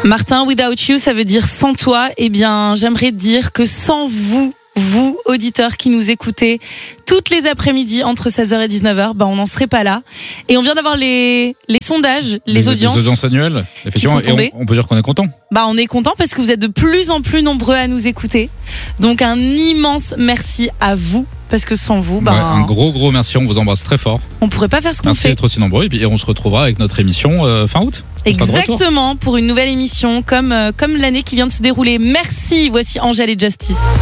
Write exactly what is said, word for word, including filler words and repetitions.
Martin, without you, ça veut dire sans toi. Eh bien, j'aimerais dire que sans vous, vous, auditeurs qui nous écoutez toutes les après-midi entre seize heures et dix-neuf heures, bah, on n'en serait pas là. Et on vient d'avoir les, les sondages, les, les audiences. Les audiences annuelles, effectivement. Et on, on peut dire qu'on est content. Bah, on est content parce que vous êtes de plus en plus nombreux à nous écouter. Donc, un immense merci à vous. Parce que sans vous, bah, ouais, un gros gros merci, on vous embrasse très fort. On pourrait pas faire ce qu'on merci fait. Merci d'être aussi nombreux et, puis, et on se retrouvera avec notre émission euh, fin août. Exactement, pour une nouvelle émission comme, euh, comme l'année qui vient de se dérouler. Merci, voici Angèle et Justice.